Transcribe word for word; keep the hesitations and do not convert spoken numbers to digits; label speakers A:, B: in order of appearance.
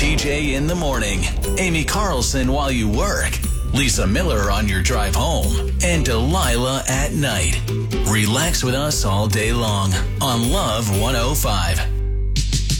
A: T J in the morning, Amy Carlson while you work, Lisa Miller on your drive home, and Delilah at night. Relax with us all day long on Love one oh five.